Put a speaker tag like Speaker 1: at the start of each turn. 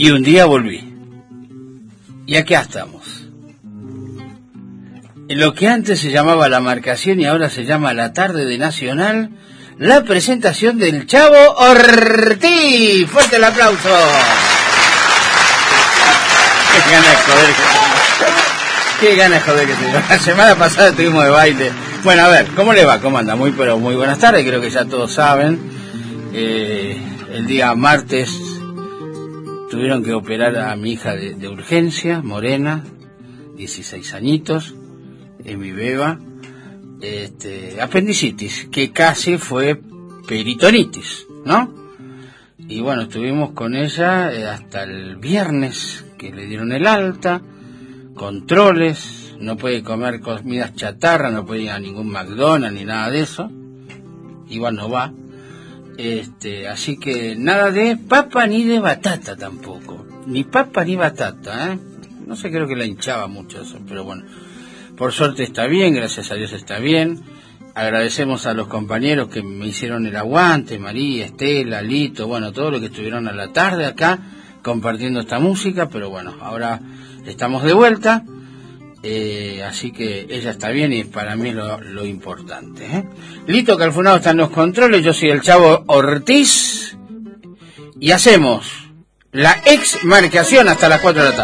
Speaker 1: Y un día volví. Y acá estamos. En lo que antes se llamaba La Marcación y ahora se llama La Tarde de Nacional, la presentación del Chavo Ortiz. ¡Fuerte el aplauso! ¡Qué ganas de joder que tengo! ¡Qué ganas de joder que tengo! La semana pasada estuvimos de baile. Bueno, a ver, ¿cómo le va? ¿Cómo anda? Muy buenas tardes, creo que ya todos saben. El día martes tuvieron que operar a mi hija de urgencia, Morena, 16 añitos, en mi beba, apendicitis, que casi fue peritonitis, ¿no? Y bueno, estuvimos con ella hasta el viernes, que le dieron el alta, controles, no puede comer comidas chatarra, no puede ir a ningún McDonald's ni nada de eso, igual no va. Así que nada de papa ni de batata tampoco, ni papa ni batata, no sé, creo que la hinchaba mucho eso, pero bueno, por suerte está bien, gracias a Dios está bien. Agradecemos a los compañeros que me hicieron el aguante, María, Estela, Lito, bueno, todos los que estuvieron a la tarde acá compartiendo esta música, pero bueno, ahora estamos de vuelta. Así que ella está bien y para mí es lo importante. Lito Calfunado está en los controles, yo soy el Chavo Ortiz y hacemos la ex marcación hasta las 4 de la tarde.